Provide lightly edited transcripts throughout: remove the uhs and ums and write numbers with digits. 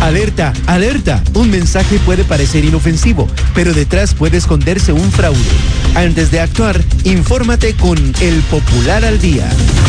Alerta, alerta. Un mensaje puede parecer inofensivo, pero detrás puede esconderse un fraude. Antes de actuar, infórmate con El Popular al Día.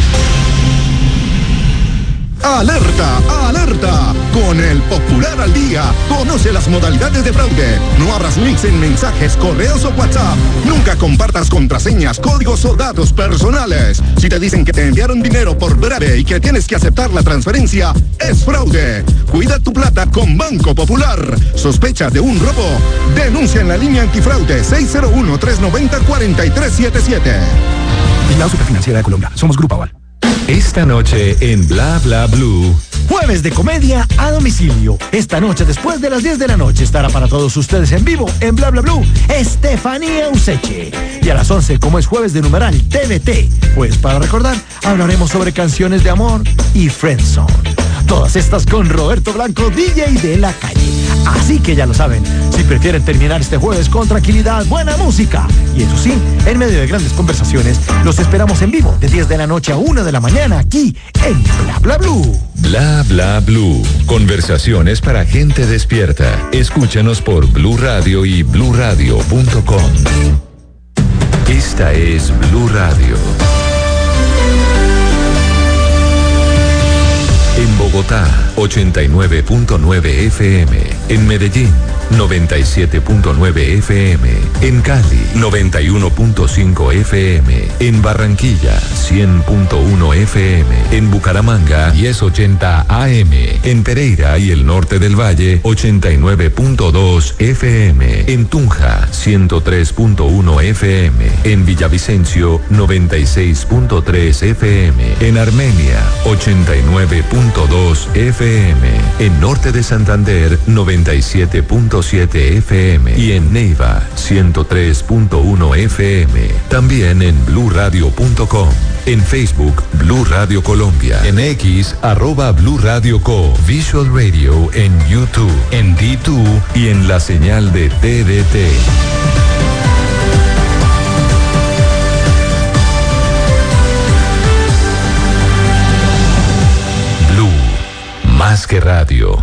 ¡Alerta! ¡Alerta! Con El Popular al Día, conoce las modalidades de fraude. No abras links en mensajes, correos o WhatsApp. Nunca compartas contraseñas, códigos o datos personales. Si te dicen que te enviaron dinero por breve y que tienes que aceptar la transferencia, es fraude. Cuida tu plata con Banco Popular. ¿Sospecha de un robo? Denuncia en la línea antifraude 601-390-4377. La Superfinanciera de Colombia. Somos Grupo Aval. Esta noche en Bla Bla Blue. Jueves de comedia a domicilio. Esta noche, después de las 10 de la noche, estará para todos ustedes en vivo en Bla Bla Blue Estefanía Useche. Y a las 11, como es jueves de numeral TVT, pues para recordar, hablaremos sobre canciones de amor y friendzone. Todas estas con Roberto Blanco, DJ de la calle. Así que ya lo saben, si prefieren terminar este jueves con tranquilidad, buena música y eso sí, en medio de grandes conversaciones, los esperamos en vivo de 10 de la noche a 1 de la mañana aquí en Bla Bla Blue. Bla Bla Blue. Conversaciones para gente despierta. Escúchanos por Blue Radio y bluradio.com. Esta es Blue Radio. En Bogotá, 89.9 FM. En Medellín, 97.9 FM. En Cali, 91.5 FM. En Barranquilla, 100.1 FM. En Bucaramanga, 1080 AM. En Pereira y el norte del Valle, 89.2 FM. En Tunja, 103.1 FM. En Villavicencio, 96.3 FM. En Armenia, 89.2 FM. En Norte de Santander, 97.7 FM. Y en Neiva, 103.1 FM. También en bluradio.com. En Facebook, Blue Radio Colombia. En X, @Blue Radio Co. Visual Radio en YouTube, en D2 y en la señal de TDT. Más que radio.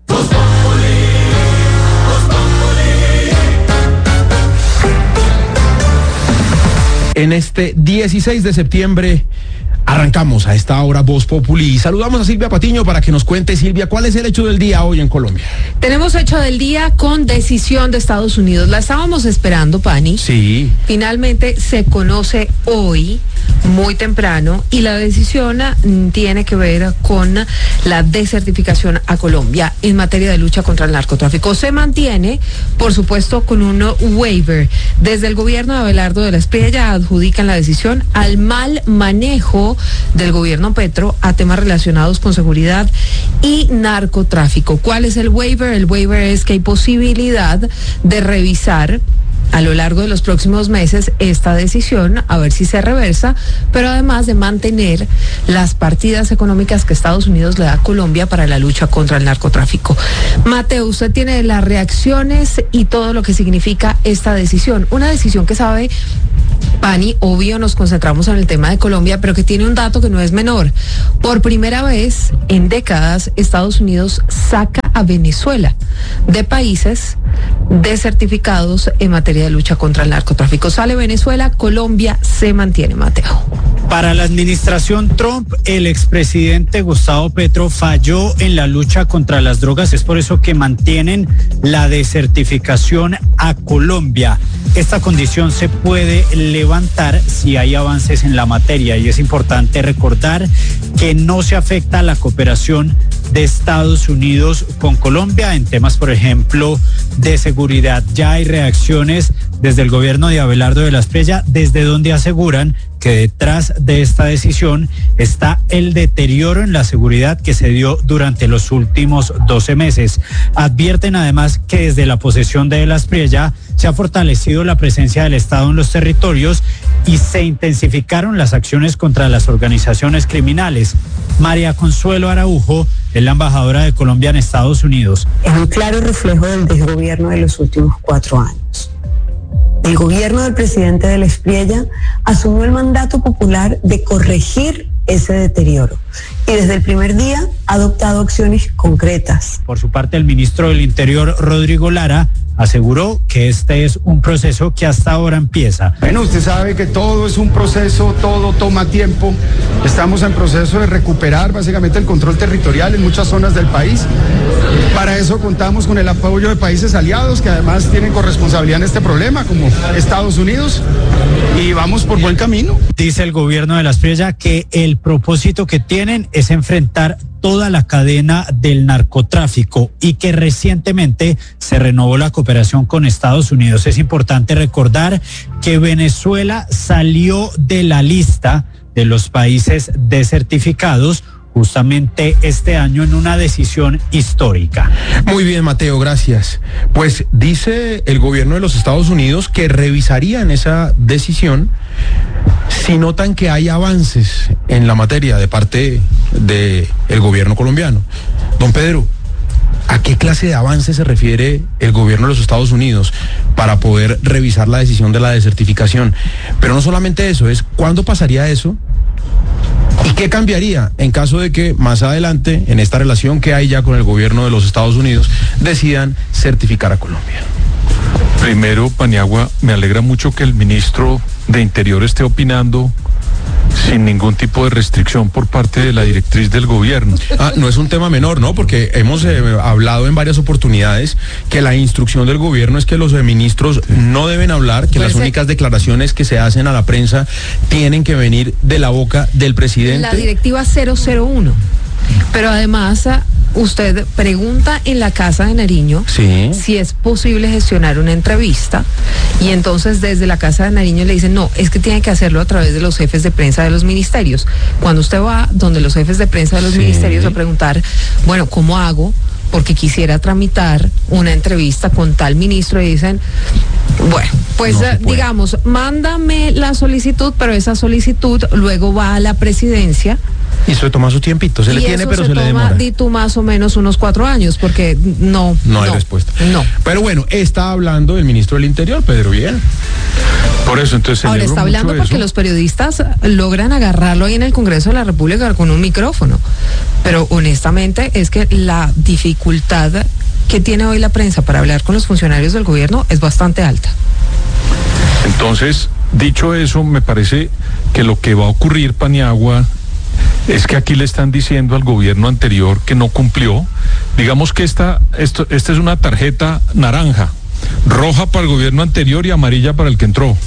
En este 16 de septiembre arrancamos a esta hora Voz Populi y saludamos a Silvia Patiño para que nos cuente, Silvia, ¿cuál es el hecho del día hoy en Colombia? Tenemos hecho del día con decisión de Estados Unidos. La estábamos esperando, Pani. Sí. Finalmente se conoce hoy, muy temprano, y la decisión tiene que ver con la desertificación a Colombia en materia de lucha contra el narcotráfico. Se mantiene, por supuesto, con un waiver. Desde el gobierno de Abelardo de la Espriella adjudican la decisión al mal manejo del gobierno Petro a temas relacionados con seguridad y narcotráfico. ¿Cuál es el waiver? El waiver es que hay posibilidad de revisar a lo largo de los próximos meses esta decisión, a ver si se reversa, pero además de mantener las partidas económicas que Estados Unidos le da a Colombia para la lucha contra el narcotráfico. Mateo, usted tiene las reacciones y todo lo que significa esta decisión. Una decisión que sabe, Pani, obvio nos concentramos en el tema de Colombia, pero que tiene un dato que no es menor. Por primera vez en décadas, Estados Unidos saca a Venezuela de países desertificados en materia de lucha contra el narcotráfico. Sale Venezuela, Colombia se mantiene, Mateo. Para la administración Trump, el expresidente Gustavo Petro falló en la lucha contra las drogas. Es por eso que mantienen la desertificación a Colombia. Esta condición se puede levantar si hay avances en la materia, y es importante recordar que no se afecta a la cooperación de Estados Unidos con Colombia en temas, por ejemplo, de seguridad. Ya hay reacciones desde el gobierno de Abelardo de la Espriella, desde donde aseguran que detrás de esta decisión está el deterioro en la seguridad que se dio durante los últimos 12 meses. Advierten además que desde la posesión de la Espriella se ha fortalecido la presencia del Estado en los territorios y se intensificaron las acciones contra las organizaciones criminales. María Consuelo Araujo es la embajadora de Colombia en Estados Unidos. Es un claro reflejo del desgobierno de los últimos 4 años. El gobierno del presidente de la Espriella asumió el mandato popular de corregir ese deterioro y desde el primer día ha adoptado acciones concretas. Por su parte, el ministro del Interior, Rodrigo Lara, aseguró que este es un proceso que hasta ahora empieza. Bueno, usted sabe que todo es un proceso, todo toma tiempo. Estamos en proceso de recuperar básicamente el control territorial en muchas zonas del país. Para eso contamos con el apoyo de países aliados que además tienen corresponsabilidad en este problema, como Estados Unidos, y vamos por buen camino. Dice el gobierno de Las Priella que el propósito que tienen es enfrentar toda la cadena del narcotráfico y que recientemente se renovó la cooperación con Estados Unidos. Es importante recordar que Venezuela salió de la lista de los países desertificados justamente este año en una decisión histórica. Muy bien, Mateo, gracias. Pues dice el gobierno de los Estados Unidos que revisarían esa decisión si notan que hay avances en la materia de parte del gobierno colombiano. Don Pedro, ¿a qué clase de avance se refiere el gobierno de los Estados Unidos para poder revisar la decisión de la desertificación? Pero no solamente eso, es ¿cuándo pasaría eso? ¿Y qué cambiaría en caso de que más adelante, en esta relación que hay ya con el gobierno de los Estados Unidos, decidan certificar a Colombia? Primero, Paniagua, me alegra mucho que el ministro de Interior esté opinando sin ningún tipo de restricción por parte de la directriz del gobierno. No es un tema menor, ¿no? Porque hemos hablado en varias oportunidades que la instrucción del gobierno es que los ministros no deben hablar, que las únicas declaraciones que se hacen a la prensa tienen que venir de la boca del presidente. La directiva 001. Pero además, usted pregunta en la Casa de Nariño si es posible gestionar una entrevista y entonces desde la Casa de Nariño le dicen, no, es que tiene que hacerlo a través de los jefes de prensa de los ministerios. Cuando usted va donde los jefes de prensa de los ministerios a preguntar, bueno, ¿cómo hago? Porque quisiera tramitar una entrevista con tal ministro y dicen, bueno, pues digamos, mándame la solicitud, pero esa solicitud luego va a la presidencia. Y eso toma su tiempito, se le tiene, pero se le demora. Di tú más o menos unos 4 años, porque no hay respuesta. No. Pero bueno, está hablando el ministro del Interior, Pedro, bien. Por eso, entonces ahora está hablando porque los periodistas logran agarrarlo ahí en el Congreso de la República con un micrófono. Pero honestamente es que la dificultad que tiene hoy la prensa para hablar con los funcionarios del gobierno es bastante alta. Entonces, dicho eso, me parece que lo que va a ocurrir, Paniagua, es que aquí le están diciendo al gobierno anterior que no cumplió. Digamos que esta es una tarjeta naranja, roja para el gobierno anterior y amarilla para el que entró,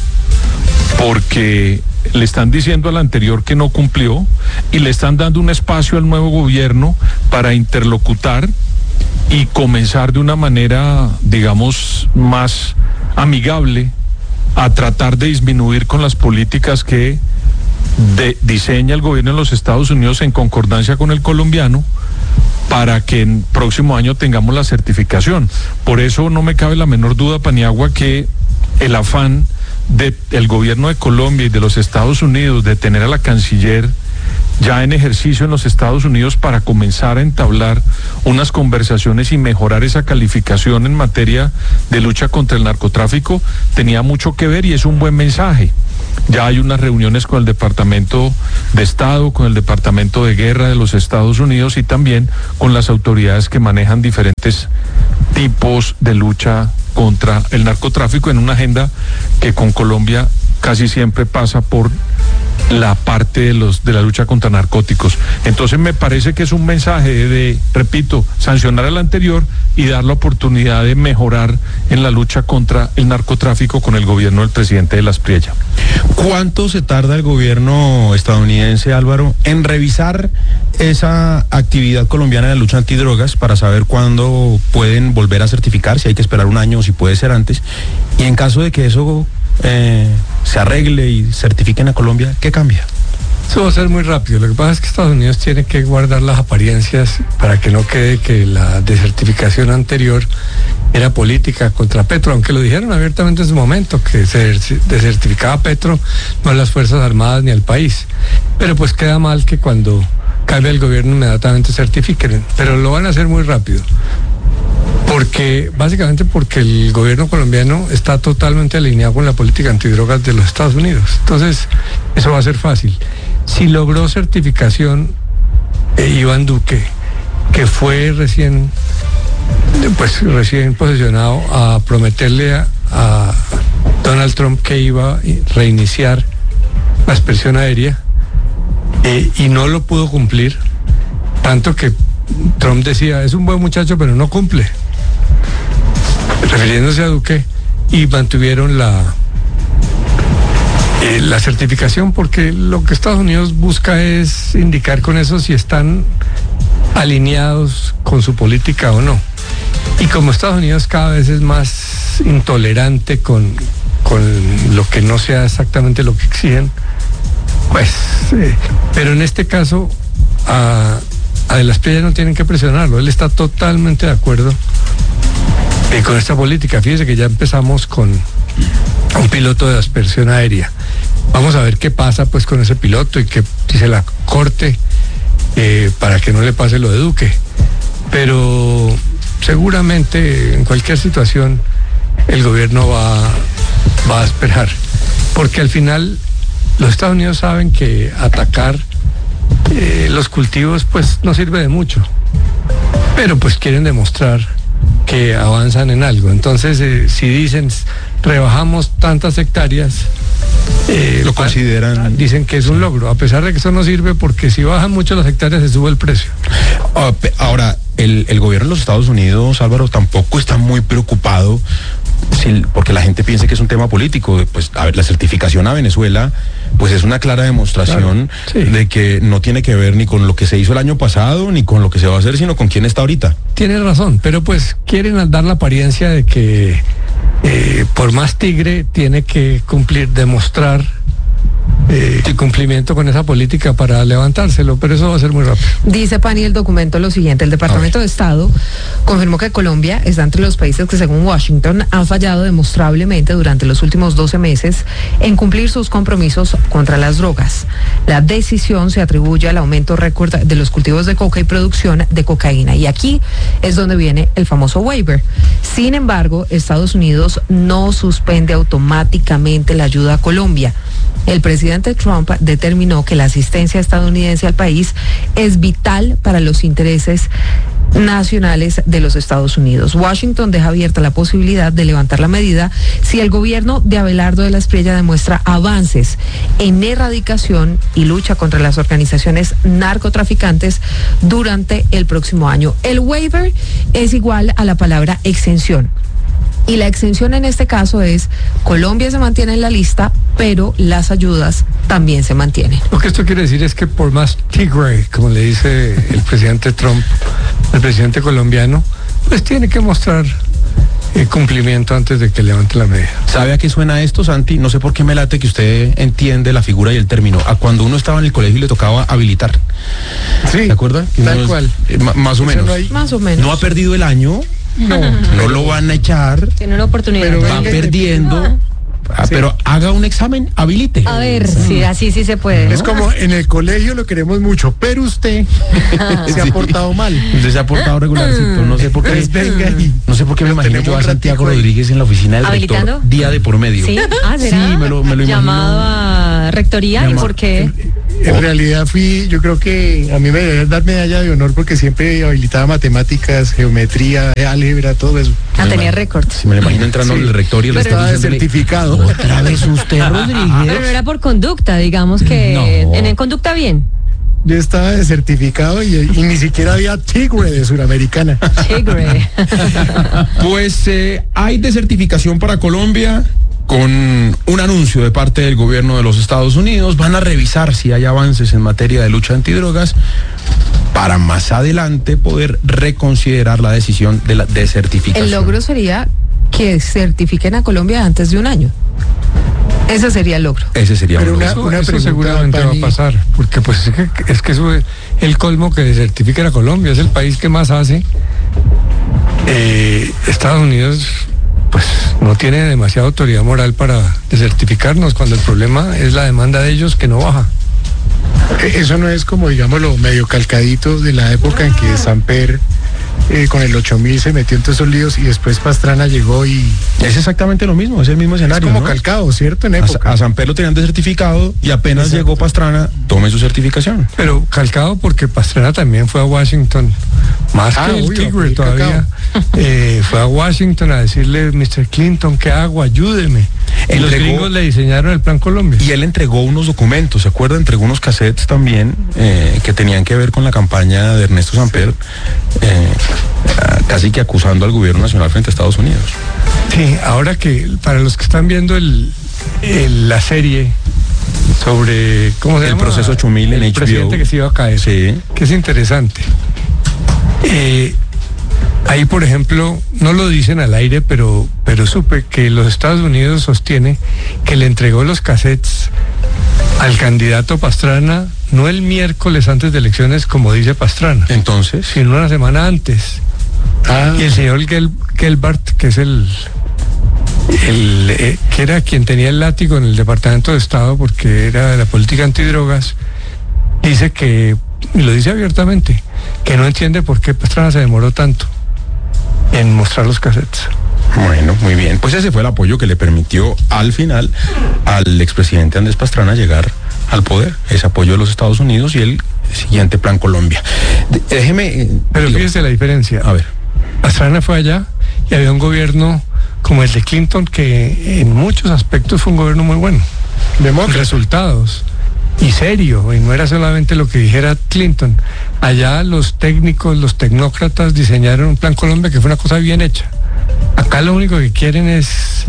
porque le están diciendo al anterior que no cumplió y le están dando un espacio al nuevo gobierno para interlocutar y comenzar de una manera, digamos, más amigable a tratar de disminuir con las políticas que diseña el gobierno de los Estados Unidos en concordancia con el colombiano para que en próximo año tengamos la certificación. Por eso no me cabe la menor duda, Paniagua, que el afán del gobierno de Colombia y de los Estados Unidos de tener a la canciller ya en ejercicio en los Estados Unidos para comenzar a entablar unas conversaciones y mejorar esa calificación en materia de lucha contra el narcotráfico tenía mucho que ver y es un buen mensaje. Ya hay unas reuniones con el Departamento de Estado, con el Departamento de Guerra de los Estados Unidos y también con las autoridades que manejan diferentes tipos de lucha contra el narcotráfico en una agenda que con Colombia casi siempre pasa por la parte de la lucha contra narcóticos. Entonces me parece que es un mensaje de, repito, sancionar al anterior y dar la oportunidad de mejorar en la lucha contra el narcotráfico con el gobierno del presidente de Las Priella. ¿Cuánto se tarda el gobierno estadounidense, Álvaro, en revisar esa actividad colombiana de la lucha antidrogas para saber cuándo pueden volver a certificar, si hay que esperar un año o si puede ser antes? Y en caso de que eso se arregle y certifiquen a Colombia, ¿qué cambia? Eso va a ser muy rápido. Lo que pasa es que Estados Unidos tiene que guardar las apariencias para que no quede que la desertificación anterior era política contra Petro, aunque lo dijeron abiertamente en su momento, que se desertificaba a Petro, no a las Fuerzas Armadas ni al país. Pero pues queda mal que cuando cambie el gobierno inmediatamente certifiquen, pero lo van a hacer muy rápido. Básicamente porque el gobierno colombiano está totalmente alineado con la política antidrogas de los Estados Unidos. Entonces, eso va a ser fácil. Si logró certificación Iván Duque, que fue recién posesionado, a prometerle a Donald Trump que iba a reiniciar la aspersión aérea, y no lo pudo cumplir, tanto que Trump decía, es un buen muchacho pero no cumple, refiriéndose a Duque, y mantuvieron la certificación, porque lo que Estados Unidos busca es indicar con eso si están alineados con su política o no. Y como Estados Unidos cada vez es más intolerante con lo que no sea exactamente lo que exigen, pues, pero en este caso a De las Piedras no tienen que presionarlo, él está totalmente de acuerdo con esta política. Fíjese que ya empezamos con un piloto de aspersión aérea. Vamos a ver qué pasa pues con ese piloto y que se la corte para que no le pase lo de Duque. Pero seguramente en cualquier situación el gobierno va a esperar, porque al final los Estados Unidos saben que atacar los cultivos pues no sirve de mucho, pero pues quieren demostrar que avanzan en algo. Entonces si dicen rebajamos tantas hectáreas, lo consideran, dicen que es un logro, a pesar de que eso no sirve, porque si bajan mucho las hectáreas se sube el precio. Ahora, el gobierno de los Estados Unidos, Álvaro, tampoco está muy preocupado porque la gente piense que es un tema político. Pues a ver, la certificación a Venezuela pues es una clara demostración, claro, sí, de que no tiene que ver ni con lo que se hizo el año pasado ni con lo que se va a hacer, sino con quién está ahorita. Tienes razón, pero pues quieren dar la apariencia de que por más tigre tiene que cumplir, demostrar el cumplimiento con esa política para levantárselo, pero eso va a ser muy rápido. Dice Pani el documento lo siguiente: el Departamento de Estado confirmó que Colombia está entre los países que, según Washington, han fallado demostrablemente durante los últimos 12 meses en cumplir sus compromisos contra las drogas. La decisión se atribuye al aumento récord de los cultivos de coca y producción de cocaína, y aquí es donde viene el famoso waiver. Sin embargo, Estados Unidos no suspende automáticamente la ayuda a Colombia. El presidente Trump determinó que la asistencia estadounidense al país es vital para los intereses nacionales de los Estados Unidos. Washington deja abierta la posibilidad de levantar la medida si el gobierno de Abelardo de la Espriella demuestra avances en erradicación y lucha contra las organizaciones narcotraficantes durante el próximo año. El waiver es igual a la palabra exención. Y la exención en este caso es: Colombia se mantiene en la lista, pero las ayudas también se mantienen. Lo que esto quiere decir es que por más tigre, como le dice el presidente Trump, el presidente colombiano, pues tiene que mostrar cumplimiento antes de que levante la medida. ¿Sabe a qué suena esto, Santi? No sé por qué me late que usted entiende la figura y el término. A cuando uno estaba en el colegio y le tocaba habilitar. Sí, ¿se acuerda? Tal cual. Más o menos. Más o menos. No ha perdido el año. No lo van a echar. Tiene una oportunidad. Pero va perdiendo. Sí. Pero haga un examen, habilite. A ver, sí, así sí se puede, ¿no? Es como en el colegio lo queremos mucho, pero usted se ha portado mal. Usted se ha portado regularcito. No sé por qué. No sé por qué me imagino yo a Santiago Rodríguez en la oficina del rector día de por medio. Sí, ¿será? Sí, me lo llamado a rectoría. ¿Y por qué? En realidad yo creo que a mí me deberían dar medalla de honor porque siempre habilitaba matemáticas, geometría, álgebra, todo eso. Tenía récord. Si me lo imagino entrando en el rector y el rector estaba certificado. Otra vez usted, Rodríguez. Pero era por conducta, digamos que en conducta bien. Yo estaba de certificado y ni siquiera había tigre de Suramericana. Tigre. Pues hay de certificación para Colombia, con un anuncio de parte del gobierno de los Estados Unidos. Van a revisar si hay avances en materia de lucha antidrogas para más adelante poder reconsiderar la decisión de la desertificación. El logro sería que certifiquen a Colombia antes de un año. Ese sería el logro. Ese sería un logro. Eso seguramente va a pasar, porque pues es que eso es el colmo, que desertifiquen a Colombia. Es el país que más hace. Estados Unidos pues no tiene demasiada autoridad moral para desertificarnos, cuando el problema es la demanda de ellos que no baja. Eso no es como, digámoslo, medio calcadito de la época en que Samper con el 8000 se metió en todos esos líos y después Pastrana llegó y... Es exactamente lo mismo, es el mismo escenario. Es como ¿no? calcado, ¿cierto? En época. A Samper lo tenían desertificado y apenas Exacto. llegó Pastrana, tome su certificación. Pero calcado porque Pastrana también fue a Washington, más que el Tigre todavía. Fue a Washington a decirle, Mr. Clinton, ¿qué hago? Ayúdeme. Y los gringos le diseñaron el Plan Colombia. Y él entregó unos documentos, ¿se acuerda? Entregó unos cassettes también que tenían que ver con la campaña de Ernesto Samper, casi que acusando al gobierno nacional frente a Estados Unidos. Sí, ahora que para los que están viendo la serie sobre ¿cómo se llama? El proceso 8000 en HBO. El presidente que se iba a caer. Sí. Que es interesante. Ahí, por ejemplo, no lo dicen al aire, pero supe que los Estados Unidos sostiene que le entregó los cassettes al candidato Pastrana, no el miércoles antes de elecciones, como dice Pastrana. Entonces, sino una semana antes. Y el señor Gelbart, que es que era quien tenía el látigo en el Departamento de Estado porque era de la política antidrogas, dice que, y lo dice abiertamente, que no entiende por qué Pastrana se demoró tanto en mostrar los cassettes. Bueno, muy bien. Pues ese fue el apoyo que le permitió al final al expresidente Andrés Pastrana llegar al poder. Ese apoyo de los Estados Unidos y el siguiente Plan Colombia. Déjeme... Pero fíjese la diferencia. A ver. Pastrana fue allá y había un gobierno como el de Clinton que en muchos aspectos fue un gobierno muy bueno. Demócrata. Resultados. Y serio, y no era solamente lo que dijera Clinton. Allá los técnicos, los tecnócratas diseñaron un Plan Colombia que fue una cosa bien hecha. Acá lo único que quieren es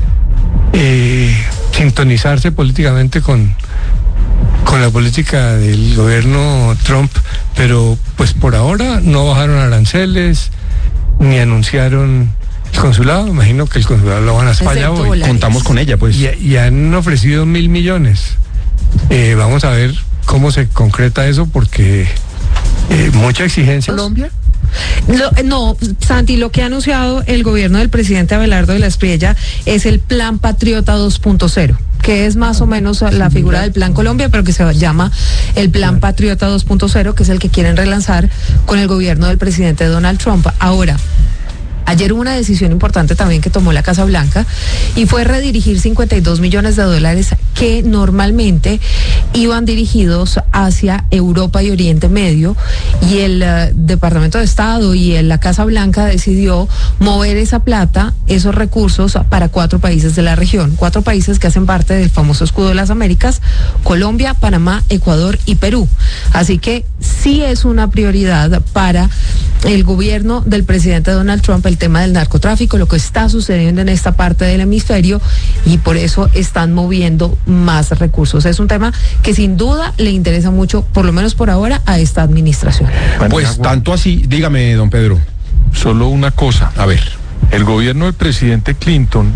sintonizarse políticamente con la política del gobierno Trump, pero pues por ahora no bajaron aranceles, ni anunciaron el consulado. Imagino que el consulado lo van a España hoy. Contamos con ella, pues. Y han ofrecido 1.000 millones. Vamos a ver cómo se concreta eso, porque mucha exigencia. ¿Colombia? No, Santi, lo que ha anunciado el gobierno del presidente Abelardo de la Espriella es el Plan Patriota 2.0, que es más o menos la figura del Plan Colombia, pero que se llama el Plan Patriota 2.0, que es el que quieren relanzar con el gobierno del presidente Donald Trump. Ahora, ayer hubo una decisión importante también que tomó la Casa Blanca y fue redirigir $52 millones que normalmente iban dirigidos hacia Europa y Oriente Medio, y el Departamento de Estado y la Casa Blanca decidió mover esa plata, esos recursos, para 4 países de la región, 4 países que hacen parte del famoso escudo de las Américas: Colombia, Panamá, Ecuador y Perú. Así que sí es una prioridad para el gobierno del presidente Donald Trump el tema del narcotráfico, lo que está sucediendo en esta parte del hemisferio, y por eso están moviendo más recursos. Es un tema que sin duda le interesa mucho, por lo menos por ahora, a esta administración. Pues tanto así, dígame, don Pedro. Solo una cosa. A ver. El gobierno del presidente Clinton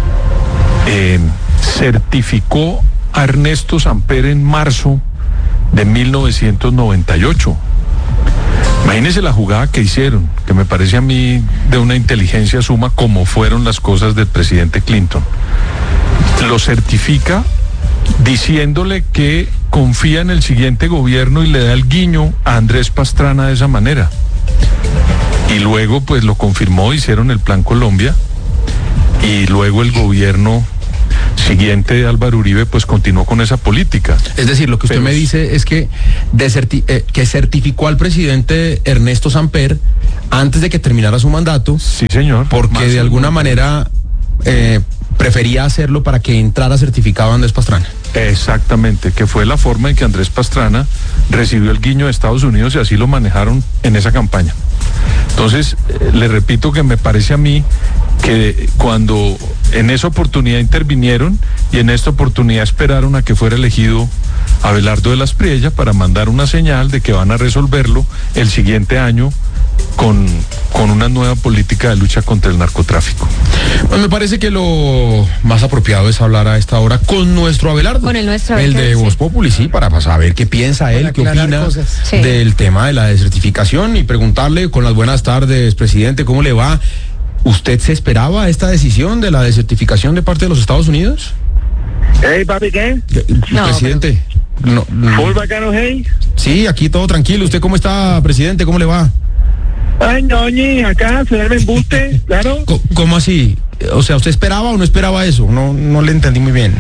certificó a Ernesto Samper en marzo de 1998. Imagínense la jugada que hicieron, que me parece a mí de una inteligencia suma, como fueron las cosas del presidente Clinton. Lo certifica diciéndole que confía en el siguiente gobierno y le da el guiño a Andrés Pastrana de esa manera. Y luego pues lo confirmó, hicieron el Plan Colombia, y luego el gobierno siguiente de Álvaro Uribe pues continuó con esa política. Es decir, lo que usted me dice es que que certificó al presidente Ernesto Samper antes de que terminara su mandato. Sí, señor. Porque de alguna manera prefería hacerlo para que entrara certificado Andrés Pastrana. Exactamente, que fue la forma en que Andrés Pastrana recibió el guiño de Estados Unidos, y así lo manejaron en esa campaña. Entonces, le repito que me parece a mí que cuando en esa oportunidad intervinieron y en esta oportunidad esperaron a que fuera elegido Abelardo de la Espriella para mandar una señal de que van a resolverlo el siguiente año con una nueva política de lucha contra el narcotráfico. Pues me parece que lo más apropiado es hablar a esta hora con nuestro Abelardo. Con el nuestro. El de Voz Populi, sí, para saber qué piensa él, qué opina del tema de la desertificación, y preguntarle con las buenas tardes, presidente, ¿cómo le va? ¿Usted se esperaba esta decisión de la desertificación de parte de los Estados Unidos? Hey, papi, ¿qué? No, presidente. No. ¿Full bacano, hey? Sí, aquí todo tranquilo. ¿Usted cómo está, presidente? ¿Cómo le va? Ay, no, acá se da el embuste, claro. ¿Cómo así? O sea, ¿usted esperaba o no esperaba eso? No le entendí muy bien.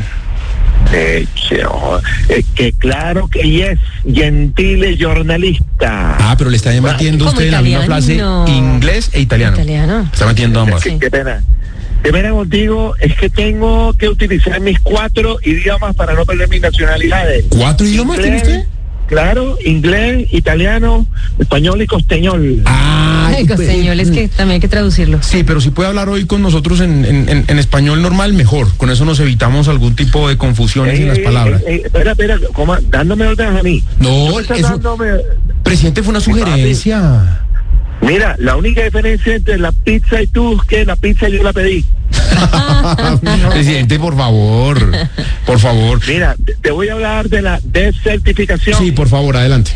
Que claro que yes, gentile jornalista. Ah, pero le está metiendo usted en la misma frase inglés e italiano. Está metiendo ambas. Qué pena. Qué pena contigo, es que tengo que utilizar mis 4 idiomas para no perder mis nacionalidades. ¿4 idiomas tiene usted? Claro, inglés, italiano, español y costeñol. El costeñol es que también hay que traducirlo. Sí, pero si puede hablar hoy con nosotros en español normal, mejor. Con eso nos evitamos algún tipo de confusiones en las palabras. Espera, ¿cómo? Dándome órdenes a mí. No, eso, presidente, fue una sugerencia. Mira, la única diferencia entre la pizza y tú es que la pizza yo la pedí. Presidente, por favor. Mira, te voy a hablar de la desertificación. Sí, por favor, adelante.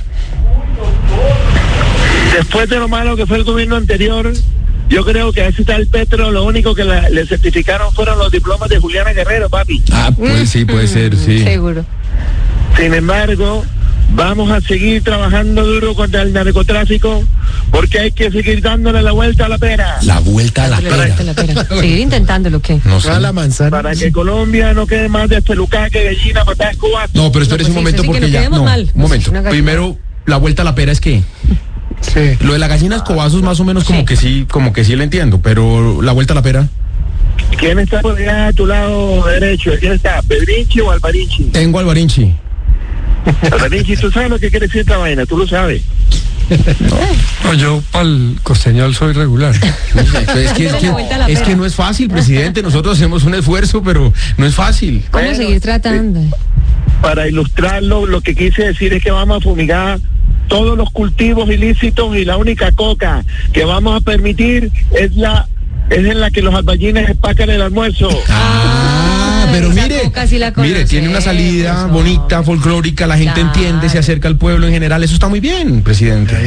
Después de lo malo que fue el gobierno anterior, yo creo que a ese tal Petro lo único que le certificaron fueron los diplomas de Juliana Guerrero, papi. Ah, pues sí, puede ser, sí. Seguro. Sin embargo, vamos a seguir trabajando duro contra el narcotráfico porque hay que seguir dándole la vuelta a la pera. La vuelta a la pera. Seguir intentándolo, ¿qué? No sé. La manzana. Para que Colombia no quede más despelucada que gallina matada en Cuba. No, pero espérese un momento porque ya. No, un momento. Primero, la vuelta a la pera es que. Sí. Lo de la gallina escobazos más o menos como que sí lo entiendo, pero la vuelta a la pera. ¿Quién está por allá a tu lado derecho? ¿Quién está? ¿Pedrinchi o Alvarinchi? Tengo Alvarinchi. Alvarinchi, ¿tú sabes lo que quiere decir esta vaina? ¿Tú lo sabes? No, yo para el costeñol soy regular. Es que no es fácil, presidente. Nosotros hacemos un esfuerzo, pero no es fácil. ¿Cómo seguir tratando? Para ilustrarlo, lo que quise decir es que vamos a fumigar todos los cultivos ilícitos y la única coca que vamos a permitir es en la que los albayines empacan el almuerzo. Pero mire, tiene una salida bonita, folclórica, la gente entiende, se acerca al pueblo en general, eso está muy bien, presidente.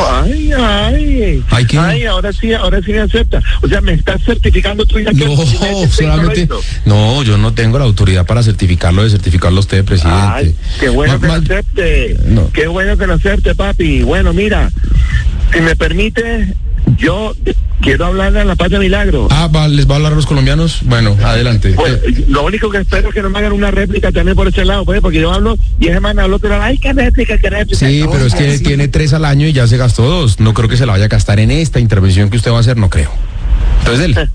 Ahora sí me acepta. O sea, me estás certificando tú ya que no, yo no tengo la autoridad para certificarlo, de certificarlo usted, presidente. Ay, qué bueno que lo acepte. No. Qué bueno que lo acepte, papi. Bueno, mira, si me permite, yo quiero hablarle a la Paz de Milagro. ¿Les va a hablar a los colombianos? Bueno, adelante. Bueno, lo único que espero es que no me hagan una réplica también por ese lado, pues, porque yo hablo y ese man habló, pero ay, qué réplica. Sí, no, pero es que tiene 3 al año y ya se gastó 2. No creo que se la vaya a gastar en esta intervención que usted va a hacer, no creo. Entonces él.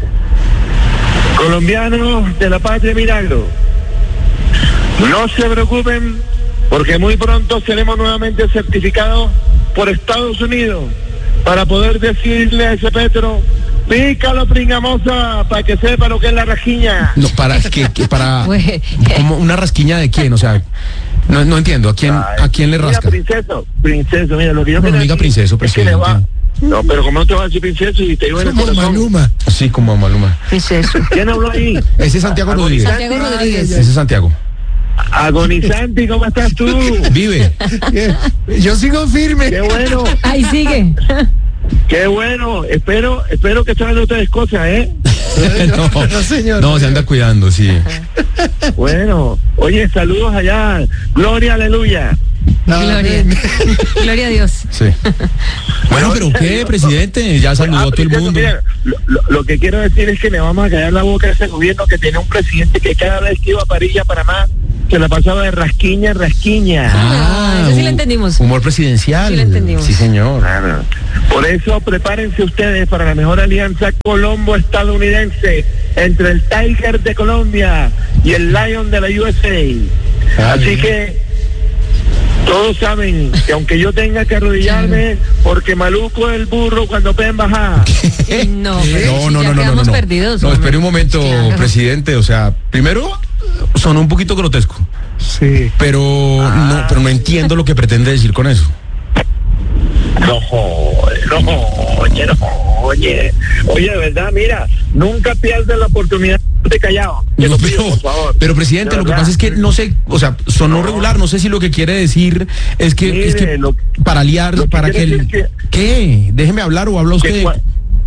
Colombianos de la Paz de Milagro, no se preocupen porque muy pronto seremos nuevamente certificados por Estados Unidos para poder decirle a ese Petro, pícalo, pringamosa, para que sepa lo que es la rasquiña. No, para ¿cómo, una rasquiña de quién? O sea, no entiendo, ¿a quién le rasca? Princeso, mira, lo que yo no diga princeso, presidente. No, pero como no te vas a decir princeso y te digo en el corazón. Maluma. Sí, como Maluma. Princeso. ¿Quién habló ahí? Ese es Santiago Rodríguez. Ese es Santiago. Agonizante, ¿cómo estás tú? Vive. Yo sigo firme. Qué bueno. Ahí sigue. Qué bueno. Espero que saben ustedes cosas, ¿eh? No, señor. No, se anda cuidando, sí. Bueno, oye, saludos allá. Gloria, aleluya. Gloria a Dios. Sí. Bueno, pero ¿qué, presidente? Ya saludó a todo el mundo. Mira, lo que quiero decir es que le vamos a callar la boca a ese gobierno que tiene un presidente que cada vez que iba a París, Panamá, se la pasaba de rasquiña en rasquiña. Eso sí lo entendimos. Humor presidencial. Sí lo entendimos. Sí, señor. Claro. Por eso prepárense ustedes para la mejor alianza colombo-estadounidense entre el Tiger de Colombia y el Lion de la USA. Así que todos saben que aunque yo tenga que arrodillarme porque maluco es el burro cuando pueden bajar. No, perdidos. No, espere un momento, presidente. O sea, primero sonó un poquito grotesco. Sí. Pero no entiendo lo que pretende decir con eso. Oye, de verdad, mira, nunca pierdes la oportunidad de callado. Por favor. Pero presidente, lo que pasa es que no sé, o sea, sonó regular, no sé si lo que quiere decir es que para liar, para que el... ¿Qué? Déjeme hablar o habla usted.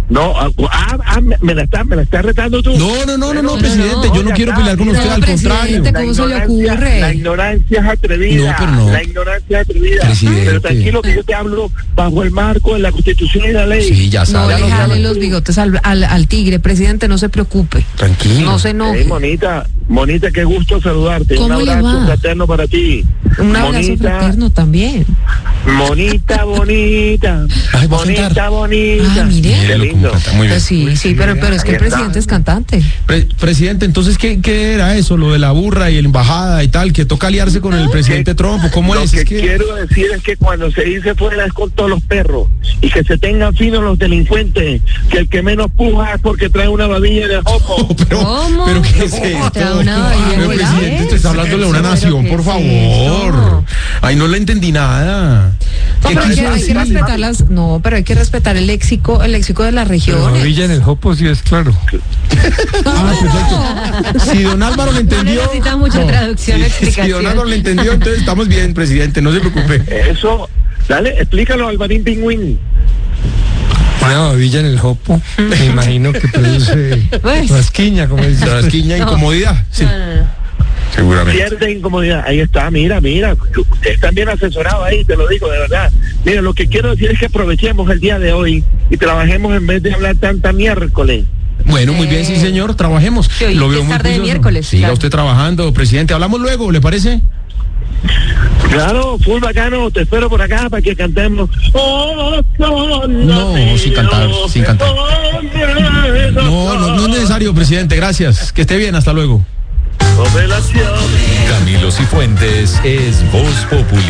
No, me la está retando tú. No, presidente, yo no quiero pelear con usted, al contrario. ¿Cómo se le ocurre? La ignorancia es atrevida. La ignorancia es atrevida. Presidente. Pero tranquilo que yo te hablo bajo el marco de la Constitución y la ley. Sí, ya sabe. No le jalen los bigotes al tigre, presidente, no se preocupe. Tranquilo. No se enoje. Monita, qué gusto saludarte. ¿Cómo Un le abrazo va? fraterno para ti. Un abrazo fraterno también. Monita. Ay, ¿va a cantar? Ah, mire. Qué lindo. Muy bien. Pues sí, pero es que el presidente es cantante. Presidente, entonces, ¿qué era eso? Lo de la burra y la embajada y tal, que toca aliarse con el presidente Trump, ¿cómo es? Lo que quiero decir es que cuando se dice fuera es con todos los perros y que se tengan fino los delincuentes, que el que menos puja es porque trae una babilla de jopo. ¿Cómo? ¿Pero qué es esto? Pero, presidente, usted está hablándole a una nación, por favor. Ay, no le entendí nada. No, pero hay que respetar pero hay que respetar el léxico de las regiones. La villa en el Jopo sí es claro. Perfecto. Si don Álvaro le entendió. No necesita mucha traducción, explicación. Si don Álvaro le entendió, entonces estamos bien, presidente, no se preocupe. Eso, dale, explícalo, Alvarín Pingüín. Una babilla en el Jopo, me imagino que produce rasquiña, como dice. Rasquiña, incomodidad. Sí. No. Seguramente. Pierde incomodidad. Ahí está, mira. Ustedes están bien asesorados ahí, te lo digo de verdad. Mira, lo que quiero decir es que aprovechemos el día de hoy y trabajemos en vez de hablar tanta miércoles. Bueno, muy bien, sí, señor, trabajemos. Sí, Lo veo muy tarde de juicioso. miércoles. Siga Claro. usted trabajando, presidente. Hablamos luego, ¿le parece? Claro, full bacano, te espero por acá para que cantemos. No, sin cantar. No es necesario, presidente, gracias. Que esté bien, hasta luego. Camilo Cifuentes es Voz Populi.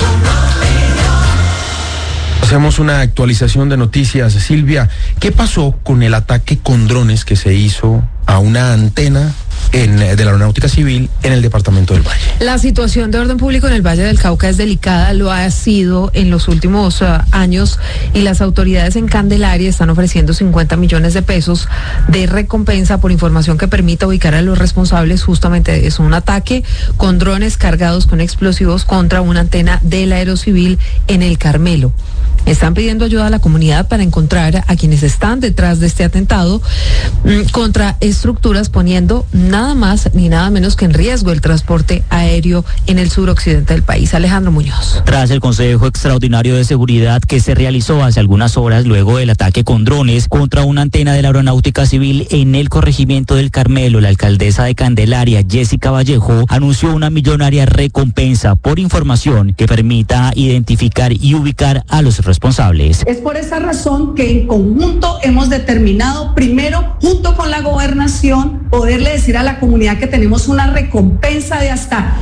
Hacemos una actualización de noticias. Silvia, ¿qué pasó con el ataque con drones que se hizo a una antena de la Aeronáutica Civil en el departamento del Valle? La situación de orden público en el Valle del Cauca es delicada, lo ha sido en los últimos años, y las autoridades en Candelaria están ofreciendo 50 millones de pesos de recompensa por información que permita ubicar a los responsables justamente de eso, un ataque con drones cargados con explosivos contra una antena del Aerocivil en el Carmelo. Están pidiendo ayuda a la comunidad para encontrar a quienes están detrás de este atentado contra estructuras, poniendo nada más ni nada menos que en riesgo el transporte aéreo en el suroccidente del país. Alejandro Muñoz. Tras el Consejo Extraordinario de Seguridad que se realizó hace algunas horas luego del ataque con drones contra una antena de la Aeronáutica Civil en el corregimiento del Carmelo, la alcaldesa de Candelaria, Jessica Vallejo, anunció una millonaria recompensa por información que permita identificar y ubicar a los responsables. Es por esa razón que en conjunto hemos determinado, primero, junto con la gobernación, poderle decir a la comunidad que tenemos una recompensa de hasta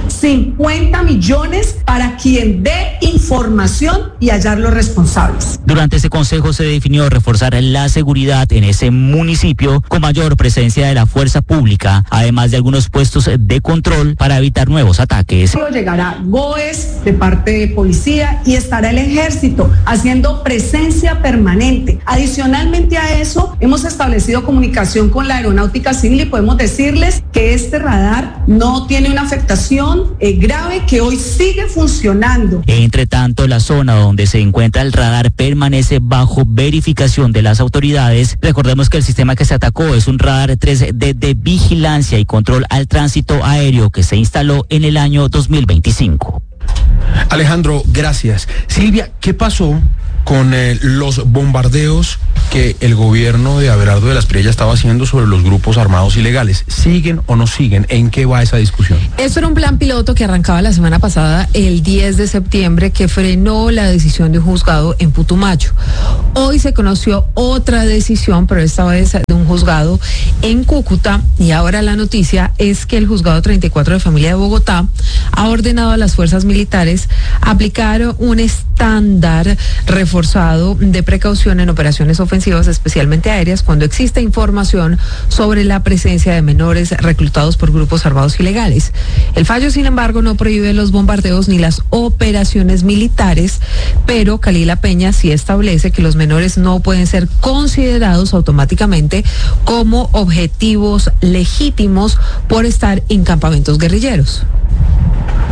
50 millones para quien dé información y hallar los responsables. Durante ese consejo se definió reforzar la seguridad en ese municipio con mayor presencia de la fuerza pública, además de algunos puestos de control para evitar nuevos ataques. Llegará GOES de parte de policía y estará el ejército haciendo presencia permanente. Adicionalmente a eso, hemos establecido comunicación con la Aeronáutica Civil y podemos decirles que este radar no tiene una afectación grave, que hoy sigue funcionando. Entre tanto, la zona donde se encuentra el radar permanece bajo verificación de las autoridades. Recordemos que el sistema que se atacó es un radar 3D de vigilancia y control al tránsito aéreo que se instaló en el año 2025. Alejandro, gracias. Silvia, ¿qué pasó con los bombardeos que el gobierno de Abelardo de la Espriella estaba haciendo sobre los grupos armados ilegales? ¿Siguen o no siguen? ¿En qué va esa discusión? Esto era un plan piloto que arrancaba la semana pasada, el 10 de septiembre, que frenó la decisión de un juzgado en Putumayo. Hoy se conoció otra decisión, pero esta vez de un juzgado en Cúcuta, y ahora la noticia es que el juzgado 34 de familia de Bogotá ha ordenado a las fuerzas militares aplicar un estándar reforzado de precaución en operaciones ofensivas, especialmente aéreas, cuando existe información sobre la presencia de menores reclutados por grupos armados ilegales. El fallo, sin embargo, no prohíbe los bombardeos ni las operaciones militares, pero Kalila Peña sí establece que los menores no pueden ser considerados automáticamente como objetivos legítimos por estar en campamentos guerrilleros.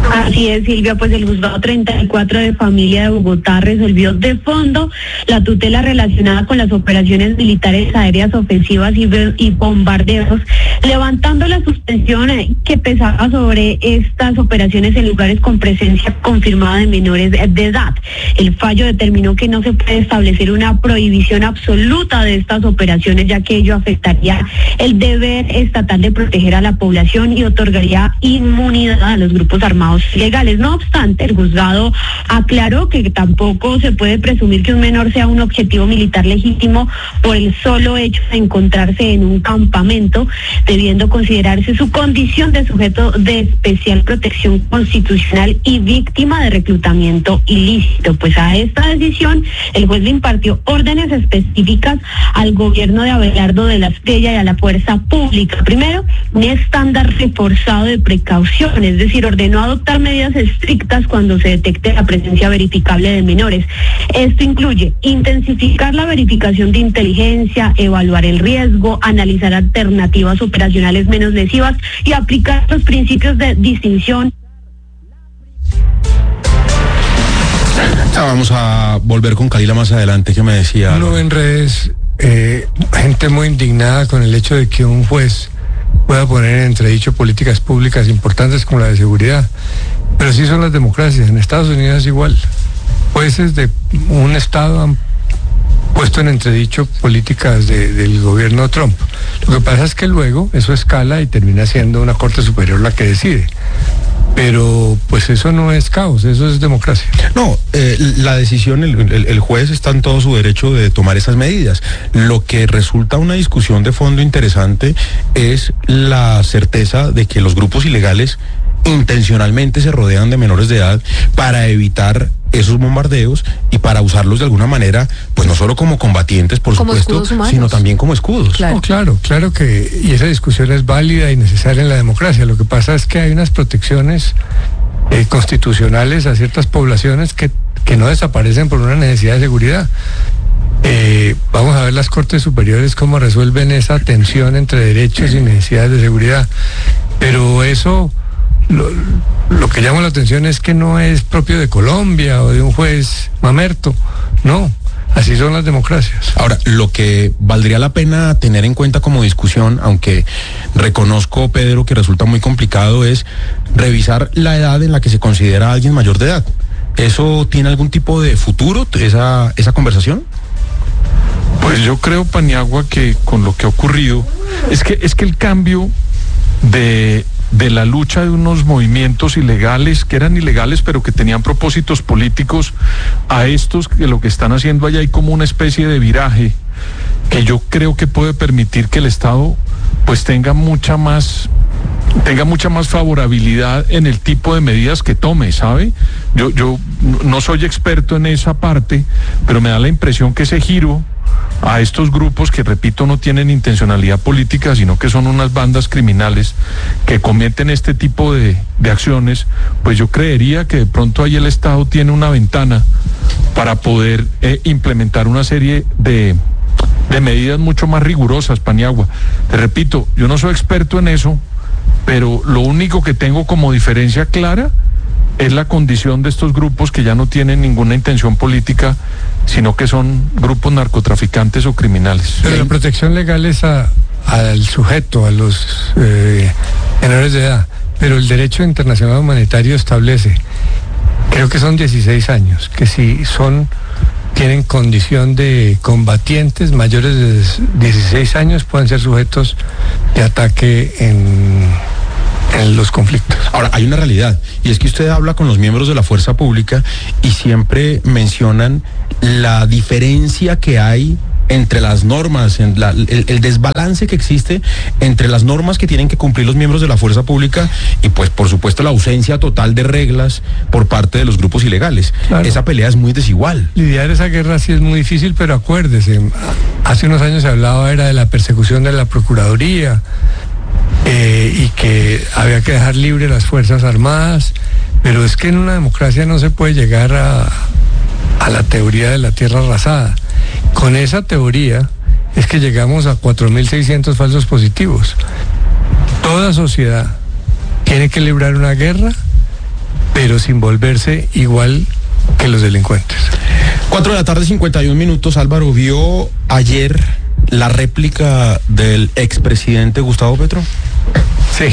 Así es, Silvia, pues el juzgado 34 de familia de Bogotá resolvió de fondo la tutela relacionada con las operaciones militares aéreas ofensivas y bombardeos, levantando la suspensión que pesaba sobre estas operaciones en lugares con presencia confirmada de menores de edad. El fallo determinó que no se puede establecer una prohibición absoluta de estas operaciones, ya que ello afectaría el deber estatal de proteger a la población y otorgaría inmunidad a los grupos armados ilegales. No obstante, el juzgado aclaró que tampoco se puede presumir que un menor sea un objetivo militar legítimo por el solo hecho de encontrarse en un campamento, debiendo considerarse su condición de sujeto de especial protección constitucional y víctima de reclutamiento ilícito. Pues a esta decisión el juez le impartió órdenes específicas al gobierno de Abelardo de la Espriella y a la fuerza pública. Primero, un estándar reforzado de precaución, es decir, ordenó adoptar medidas estrictas cuando se detecte la presencia verificable de menores. Esto incluye intensificar la verificación de inteligencia, evaluar el riesgo, analizar alternativas operacionales menos lesivas y aplicar los principios de distinción. Vamos a volver con Kalila más adelante, que me decía. Uno en redes, gente muy indignada con el hecho de que un juez pueda poner en entredicho políticas públicas importantes como la de seguridad. Pero sí son las democracias. En Estados Unidos es igual. Jueces de un estado han puesto en entredicho políticas del gobierno Trump. Lo que pasa es que luego eso escala y termina siendo una Corte Superior la que decide. Pero pues eso no es caos, eso es democracia. No, la decisión, el juez está en todo su derecho de tomar esas medidas. Lo que resulta una discusión de fondo interesante es la certeza de que los grupos ilegales intencionalmente se rodean de menores de edad para evitar esos bombardeos y para usarlos de alguna manera, pues no solo como combatientes, por supuesto, sino también como escudos. Claro. Oh, claro que, y esa discusión es válida y necesaria en la democracia. Lo que pasa es que hay unas protecciones constitucionales a ciertas poblaciones que no desaparecen por una necesidad de seguridad. Vamos a ver las Cortes Superiores cómo resuelven esa tensión entre derechos y necesidades de seguridad. Pero eso... Lo que llama la atención es que no es propio de Colombia o de un juez mamerto, no, así son las democracias. Ahora, lo que valdría la pena tener en cuenta como discusión, aunque reconozco, Pedro, que resulta muy complicado, es revisar la edad en la que se considera a alguien mayor de edad. ¿Eso tiene algún tipo de futuro, esa conversación? Pues yo creo, Paniagua, que con lo que ha ocurrido, es que el cambio de la lucha de unos movimientos ilegales, que eran ilegales pero que tenían propósitos políticos, a estos que lo que están haciendo allá hay como una especie de viraje que yo creo que puede permitir que el Estado pues tenga mucha más favorabilidad en el tipo de medidas que tome, ¿sabe? Yo no soy experto en esa parte, pero me da la impresión que ese giro a estos grupos que, repito, no tienen intencionalidad política, sino que son unas bandas criminales que cometen este tipo de acciones, pues yo creería que de pronto ahí el Estado tiene una ventana para poder implementar una serie de medidas mucho más rigurosas, Paniagua. Te repito, yo no soy experto en eso, pero lo único que tengo como diferencia clara es la condición de estos grupos que ya no tienen ninguna intención política, sino que son grupos narcotraficantes o criminales. Pero la protección legal es al sujeto, a los menores de edad, pero el derecho internacional humanitario establece, creo que son 16 años, que si tienen condición de combatientes mayores de 16 años pueden ser sujetos de ataque en los conflictos. Ahora, hay una realidad, y es que usted habla con los miembros de la fuerza pública y siempre mencionan la diferencia que hay entre las normas, el desbalance que existe entre las normas que tienen que cumplir los miembros de la fuerza pública y pues por supuesto la ausencia total de reglas por parte de los grupos ilegales. Claro. Esa pelea es muy desigual. Lidiar esa guerra sí es muy difícil, pero acuérdese, hace unos años se hablaba de la persecución de la Procuraduría, y que había que dejar libre las Fuerzas Armadas, pero es que en una democracia no se puede llegar a la teoría de la tierra arrasada. Con esa teoría es que llegamos a 4.600 falsos positivos. Toda sociedad tiene que librar una guerra pero sin volverse igual que los delincuentes. 4:51 p.m, Álvaro, ¿vio ayer la réplica del expresidente Gustavo Petro? Sí.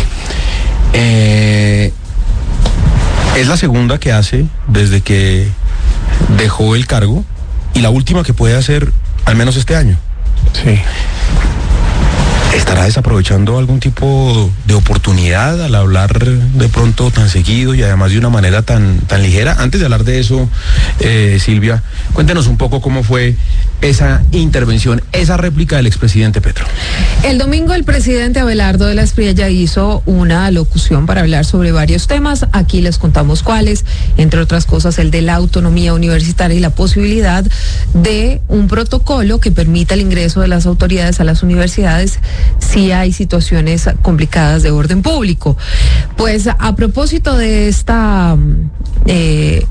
Es la segunda que hace desde que dejó el cargo y la última que puede hacer al menos este año. Sí. ¿Estará desaprovechando algún tipo de oportunidad al hablar de pronto tan seguido y además de una manera tan ligera? Antes de hablar de eso, Silvia, cuéntenos un poco cómo fue esa intervención, esa réplica del expresidente Petro. El domingo el presidente Abelardo de la Espriella hizo una alocución para hablar sobre varios temas. Aquí les contamos cuáles, entre otras cosas el de la autonomía universitaria y la posibilidad de un protocolo que permita el ingreso de las autoridades a las universidades si hay situaciones complicadas de orden público. Pues a propósito de esta de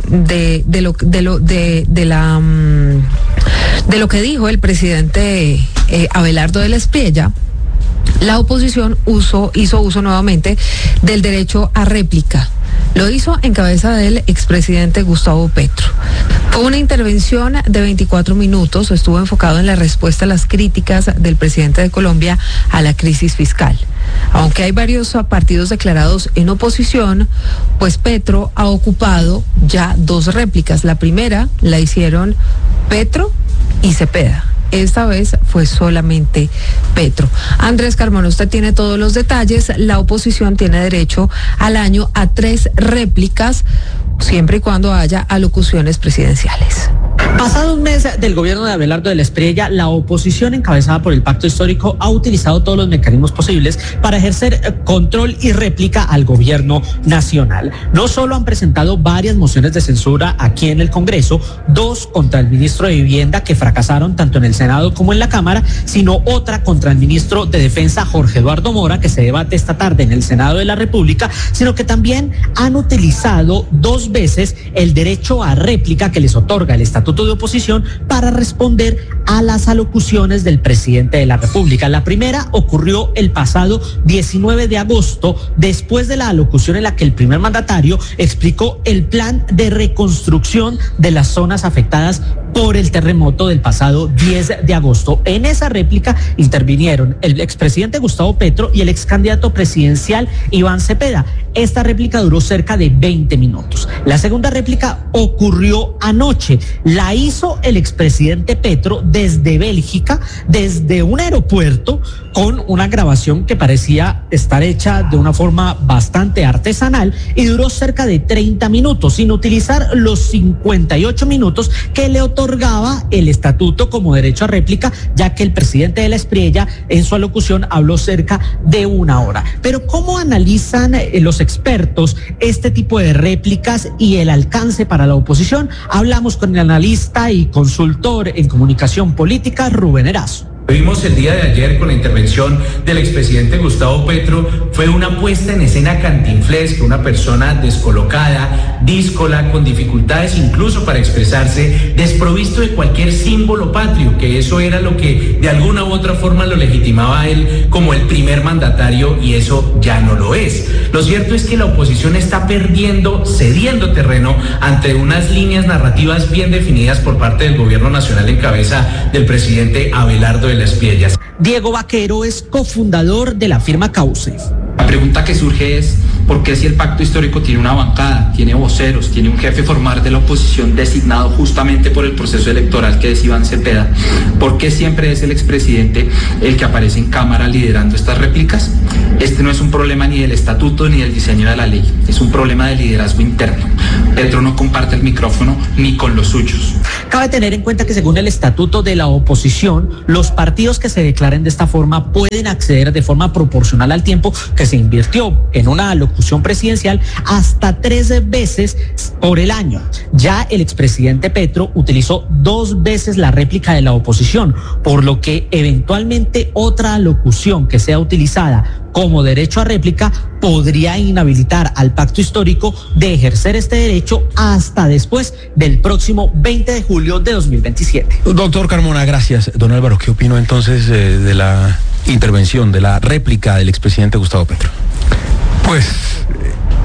lo que dijo el presidente Abelardo de la Espriella, la oposición hizo uso nuevamente del derecho a réplica. Lo hizo en cabeza del expresidente Gustavo Petro. Fue una intervención de 24 minutos, estuvo enfocado en la respuesta a las críticas del presidente de Colombia a la crisis fiscal. Aunque hay varios partidos declarados en oposición, pues Petro ha ocupado ya 2 réplicas. La primera la hicieron Petro y Cepeda. Esta vez fue solamente Petro. Andrés Carmona, usted tiene todos los detalles. La oposición tiene derecho al año a 3 réplicas, siempre y cuando haya alocuciones presidenciales. Pasado un mes del gobierno de Abelardo de la Espriella, la oposición encabezada por el Pacto Histórico ha utilizado todos los mecanismos posibles para ejercer control y réplica al gobierno nacional. No solo han presentado varias mociones de censura aquí en el Congreso, 2 contra el ministro de Vivienda que fracasaron tanto en el Senado como en la Cámara, sino otra contra el ministro de Defensa Jorge Eduardo Mora, que se debate esta tarde en el Senado de la República, sino que también han utilizado 2 veces el derecho a réplica que les otorga el Estatuto de Oposición para responder a las alocuciones del presidente de la República. La primera ocurrió el pasado 19 de agosto, después de la alocución en la que el primer mandatario explicó el plan de reconstrucción de las zonas afectadas por el terremoto del pasado 10 de agosto. En esa réplica intervinieron el expresidente Gustavo Petro y el excandidato presidencial Iván Cepeda. Esta réplica duró cerca de 20 minutos. La segunda réplica ocurrió anoche. La hizo el expresidente Petro desde Bélgica, desde un aeropuerto, con una grabación que parecía estar hecha de una forma bastante artesanal y duró cerca de 30 minutos, sin utilizar los 58 minutos que le otorgaba el estatuto como derecho a réplica, ya que el presidente de la Espriella en su alocución habló cerca de 1 hora. Pero ¿cómo analizan los expertos este tipo de réplicas y el alcance para la oposición? Hablamos con el analista y consultor en comunicación política, Rubén Erazo. Vimos el día de ayer con la intervención del expresidente Gustavo Petro, fue una puesta en escena cantinflesca, una persona descolocada, díscola, con dificultades incluso para expresarse, desprovisto de cualquier símbolo patrio, que eso era lo que de alguna u otra forma lo legitimaba a él como el primer mandatario, y eso ya no lo es. Lo cierto es que la oposición está cediendo terreno ante unas líneas narrativas bien definidas por parte del gobierno nacional en cabeza del presidente Abelardo de la Espriella. Diego Vaquero es cofundador de la firma Cauce. La pregunta que surge es, ¿por qué si el pacto histórico tiene una bancada, tiene voceros, tiene un jefe formal de la oposición designado justamente por el proceso electoral que es Iván Cepeda, por qué siempre es el expresidente el que aparece en cámara liderando estas réplicas? Este no es un problema ni del estatuto ni del diseño de la ley, es un problema de liderazgo interno. Petro no comparte el micrófono ni con los suyos. Cabe tener en cuenta que según el estatuto de la oposición, los partidos que se declaren de esta forma pueden acceder de forma proporcional al tiempo que se invirtió en una alocución presidencial hasta 3 veces por el año. Ya el expresidente Petro utilizó 2 veces la réplica de la oposición, por lo que eventualmente otra alocución que sea utilizada como derecho a réplica podría inhabilitar al pacto histórico de ejercer este derecho hasta después del próximo 20 de julio de 2027. Doctor Carmona, gracias. Don Álvaro, ¿qué opinó entonces de la intervención, de la réplica del expresidente Gustavo Petro? Pues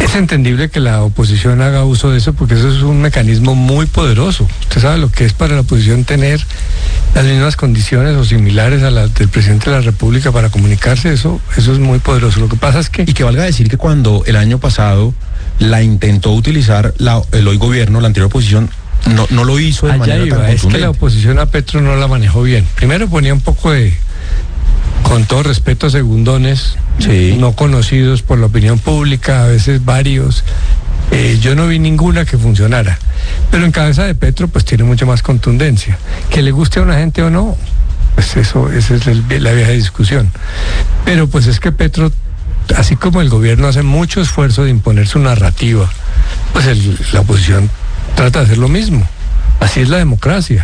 Es entendible que la oposición haga uso de eso porque eso es un mecanismo muy poderoso. Usted sabe lo que es para la oposición tener las mismas condiciones o similares a las del presidente de la República para comunicarse, eso es muy poderoso. Lo que pasa es que... Y que valga decir que cuando el año pasado la intentó utilizar el hoy gobierno, la anterior oposición, no lo hizo de manera tan contundente. Es que la oposición a Petro no la manejó bien. Primero ponía un poco de, con todo respeto, segundones, no conocidos por la opinión pública, a veces varios. Yo no vi ninguna que funcionara. Pero en cabeza de Petro pues tiene mucha más contundencia. Que le guste a una gente o no, pues esa es la vieja discusión. Pero pues es que Petro, así como el gobierno hace mucho esfuerzo de imponer su narrativa, pues la oposición trata de hacer lo mismo. Así es la democracia.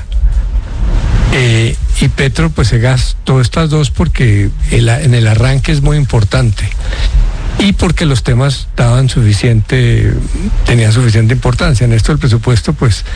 Y Petro pues se gastó estas dos porque en el arranque es muy importante y porque los temas tenían suficiente importancia. En esto del presupuesto pues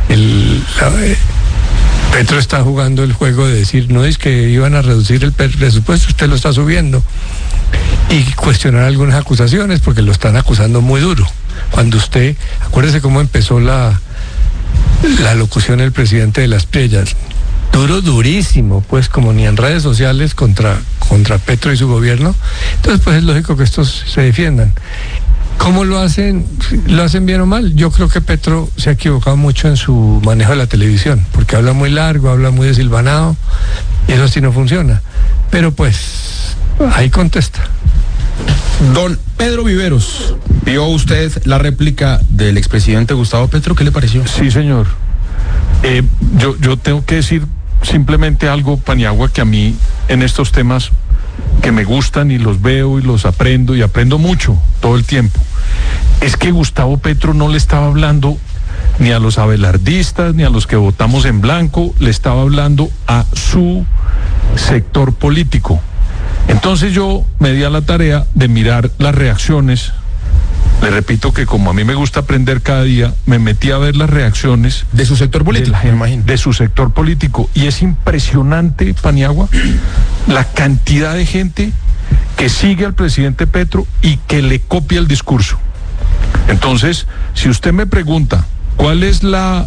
Petro está jugando el juego de decir, no es que iban a reducir el presupuesto, usted lo está subiendo, y cuestionar algunas acusaciones porque lo están acusando muy duro. Cuando usted, acuérdese cómo empezó la locución del presidente de las Prellas, durísimo, pues como ni en redes sociales contra Petro y su gobierno. Entonces pues es lógico que estos se defiendan. ¿Cómo lo hacen? ¿Lo hacen bien o mal? Yo creo que Petro se ha equivocado mucho en su manejo de la televisión, porque habla muy largo, habla muy desilvanado, y eso sí no funciona. Pero pues ahí contesta. Don Pedro Viveros, ¿vio usted la réplica del expresidente Gustavo Petro? ¿Qué le pareció? Sí, señor. Yo tengo que decir simplemente algo, Paniagua, que a mí en estos temas que me gustan y los veo y los aprendo y aprendo mucho todo el tiempo, es que Gustavo Petro no le estaba hablando ni a los abelardistas ni a los que votamos en blanco, le estaba hablando a su sector político. Entonces yo me di a la tarea de mirar las reacciones. Le repito que como a mí me gusta aprender cada día, me metí a ver las reacciones de su sector político, me imagino. De su sector político. Y es impresionante, Paniagua, la cantidad de gente que sigue al presidente Petro y que le copia el discurso. Entonces, si usted me pregunta cuál es la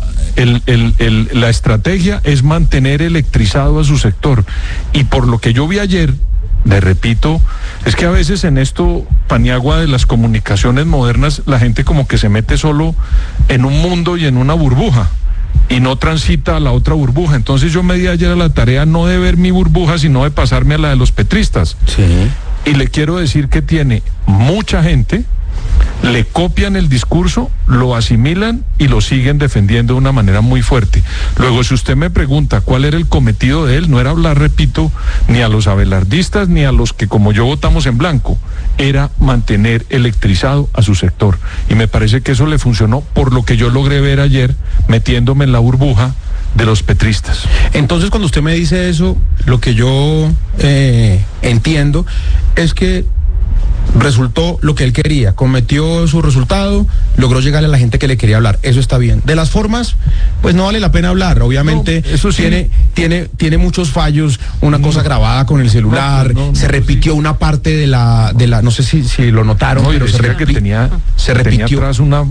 estrategia, es mantener electrizado a su sector. Y por lo que yo vi ayer, le repito, es que a veces en esto, Paniagua, de las comunicaciones modernas, la gente como que se mete solo en un mundo y en una burbuja y no transita a la otra burbuja. Entonces yo me di ayer a la tarea no de ver mi burbuja, sino de pasarme a la de los petristas. Sí. Y le quiero decir que tiene mucha gente, le copian el discurso, lo asimilan y lo siguen defendiendo de una manera muy fuerte. Luego, si usted me pregunta cuál era el cometido de él, no era hablar, repito, ni a los abelardistas ni a los que como yo votamos en blanco, era mantener electrizado a su sector. Y me parece que eso le funcionó por lo que yo logré ver ayer metiéndome en la burbuja de los petristas. Entonces, cuando usted me dice eso, lo que yo entiendo es que resultó lo que él quería, cometió su resultado, logró llegarle a la gente que le quería hablar. Eso está bien. De las formas, pues no vale la pena hablar. Obviamente, no, eso sí. tiene muchos fallos, una cosa grabada con el celular, se repitió una parte de la no sé si lo notaron, pero se repitió atrás unos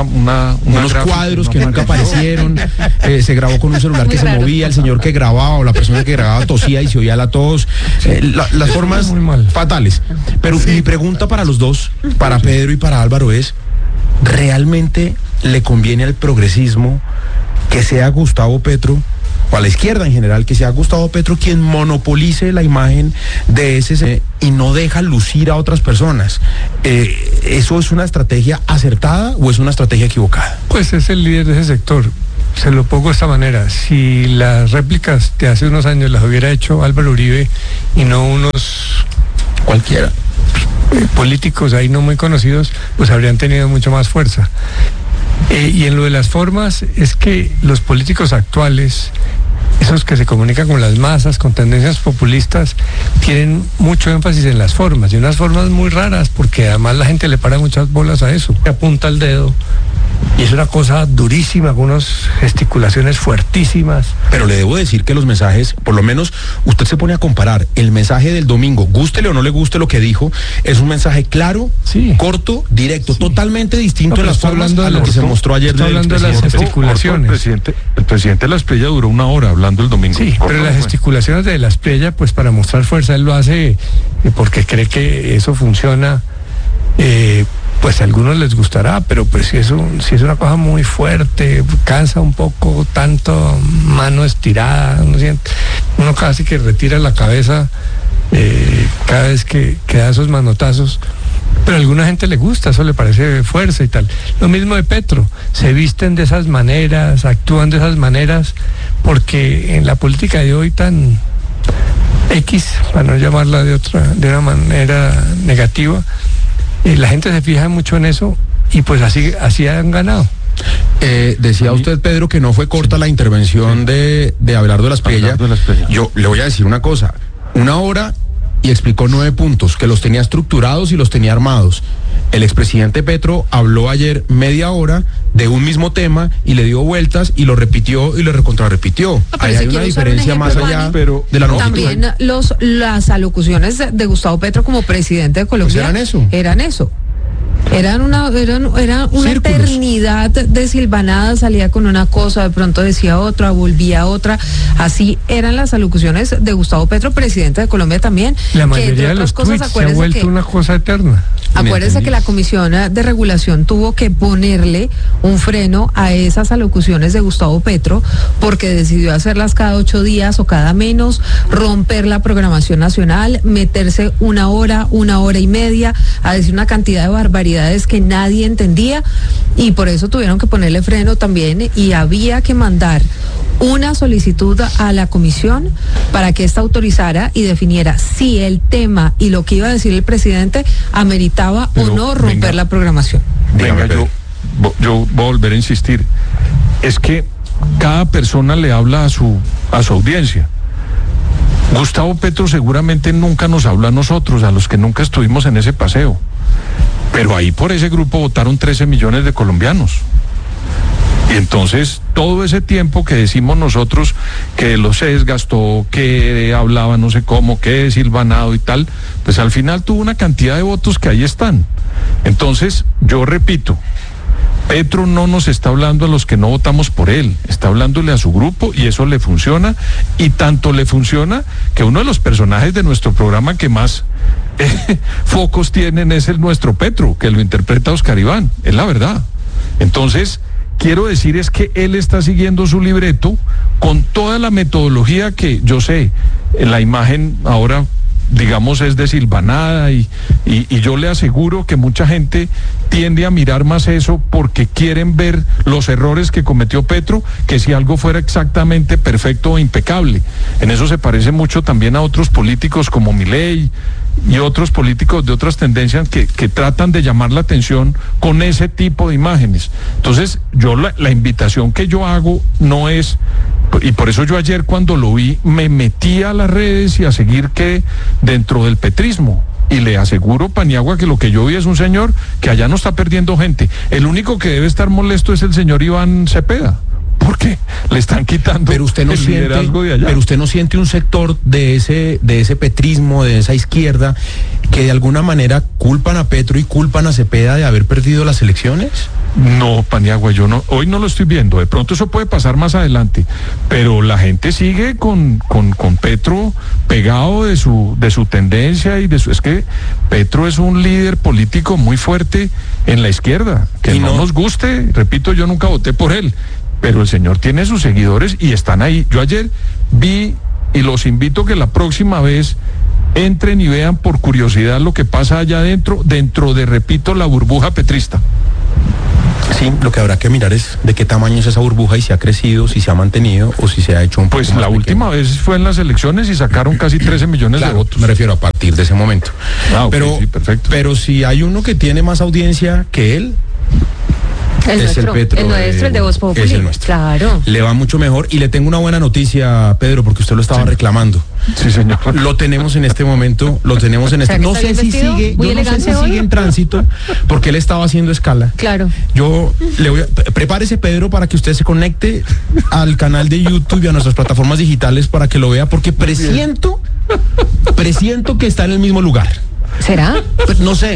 cuadros que nunca aparecieron, se grabó con un celular que se movía, el señor que grababa o la persona que grababa tosía y se oía la tos, las formas fatales. Pero mi pregunta para los dos, para Pedro y para Álvaro, es: ¿realmente le conviene al progresismo que sea Gustavo Petro, o a la izquierda en general, que sea Gustavo Petro quien monopolice la imagen de ese y no deja lucir a otras personas? ¿Eso es una estrategia acertada o es una estrategia equivocada? Pues es el líder de ese sector. Se lo pongo de esta manera: si las réplicas de hace unos años las hubiera hecho Álvaro Uribe y no unos cualquiera políticos ahí no muy conocidos, pues habrían tenido mucho más fuerza. Y en lo de las formas, es que los políticos actuales esos que se comunican con las masas, con tendencias populistas, tienen mucho énfasis en las formas, y unas formas muy raras, porque además la gente le para muchas bolas a eso. Apunta el dedo, y es una cosa durísima, con unas gesticulaciones fuertísimas. Pero le debo decir que los mensajes, por lo menos usted se pone a comparar el mensaje del domingo, gústele o no le guste lo que dijo, es un mensaje claro, corto, directo, totalmente distinto en las formas a lo que se mostró ayer. Está hablando de las gesticulaciones. El presidente de la Espriella duró 1 hora hablando el domingo. Sí, pero las gesticulaciones de la Espriella, pues para mostrar fuerza, él lo hace porque cree que eso funciona. Pues a algunos les gustará, pero pues si es una cosa muy fuerte, cansa un poco, tanto mano estirada, uno casi que retira la cabeza cada vez que da esos manotazos, pero a alguna gente le gusta, eso le parece fuerza y tal. Lo mismo de Petro, se visten de esas maneras, actúan de esas maneras, porque en la política de hoy tan X, para no llamarla de una manera negativa, la gente se fija mucho en eso y pues así han ganado. Decía usted, Pedro, que no fue corta la intervención de Abelardo de la Espriella. Yo le voy a decir una cosa, 1 hora y explicó 9 puntos, que los tenía estructurados y los tenía armados. El expresidente Petro habló ayer media hora de un mismo tema y le dio vueltas y lo repitió y lo recontrarrepitió. Ahí hay una diferencia más allá de la longitud. También las alocuciones de Gustavo Petro como presidente de Colombia pues eran eso. Era una eternidad de silbanadas, salía con una cosa, de pronto decía otra, volvía a otra. Así eran las alocuciones de Gustavo Petro, presidente de Colombia también. La mayoría de los tweets se ha vuelto una cosa eterna. Acuérdese que la Comisión de Regulación tuvo que ponerle un freno a esas alocuciones de Gustavo Petro porque decidió hacerlas cada 8 días o cada menos, romper la programación nacional, meterse 1 hora, 1 hora y media, a decir una cantidad de barbaridades que nadie entendía, y por eso tuvieron que ponerle freno también, y había que mandar una solicitud a la comisión para que ésta autorizara y definiera si el tema y lo que iba a decir el presidente ameritaba o no romper la programación. Venga, yo voy a volver a insistir. Es que cada persona le habla a su audiencia. Gustavo Petro seguramente nunca nos habla a nosotros, a los que nunca estuvimos en ese paseo. Pero ahí por ese grupo votaron 13 millones de colombianos. Y entonces todo ese tiempo que decimos nosotros que los gastó, que hablaba no sé cómo, que silbanado y tal, pues al final tuvo una cantidad de votos que ahí están. Entonces yo repito, Petro no nos está hablando a los que no votamos por él, está hablándole a su grupo, y eso le funciona, y tanto le funciona que uno de los personajes de nuestro programa que más focos tienen es el nuestro Petro, que lo interpreta Oscar Iván, es la verdad. Entonces, quiero decir es que él está siguiendo su libreto con toda la metodología que yo sé, la imagen ahora digamos es de silbanada y yo le aseguro que mucha gente tiende a mirar más eso porque quieren ver los errores que cometió Petro, que si algo fuera exactamente perfecto o impecable. En eso se parece mucho también a otros políticos como Milei y otros políticos de otras tendencias que tratan de llamar la atención con ese tipo de imágenes. Entonces, yo la invitación que yo hago no es, y por eso yo ayer cuando lo vi me metí a las redes y a seguir que dentro del petrismo, y le aseguro, Paniagua, que lo que yo vi es un señor que allá no está perdiendo gente. El único que debe estar molesto es el señor Iván Cepeda, porque le están quitando el liderazgo de allá. Pero usted no siente un sector de ese petrismo, de esa izquierda, que de alguna manera culpan a Petro y culpan a Cepeda de haber perdido las elecciones. No, Paniagua, yo no, hoy no lo estoy viendo. De pronto eso puede pasar más adelante, pero la gente sigue con Petro pegado de su tendencia y es que Petro es un líder político muy fuerte en la izquierda, que no nos guste, repito, yo nunca voté por él, pero el señor tiene sus seguidores y están ahí. Yo ayer vi, y los invito que la próxima vez entren y vean por curiosidad lo que pasa allá dentro de, repito, la burbuja petrista. Sí, lo que habrá que mirar es de qué tamaño es esa burbuja y si ha crecido, si se ha mantenido o si se ha hecho un poco Pues más la pequeño. última vez fue en las elecciones y sacaron casi 13 millones de votos. Me refiero a partir de ese momento. Okay, sí, perfecto. Pero si hay uno que tiene más audiencia que él, Es el Petro. El nuestro, el de Voz Populi. Es el nuestro. Claro. Le va mucho mejor y le tengo una buena noticia, Pedro, porque usted lo estaba reclamando. Sí, señor. Lo tenemos en este momento, lo tenemos en este. No sé si sigue, yo no sé si sigue en tránsito, porque él estaba haciendo escala. Claro. Yo le voy a prepárese, Pedro, para que usted se conecte al canal de YouTube y a nuestras plataformas digitales para que lo vea, porque presiento que está en el mismo lugar. ¿Será? Pues no sé.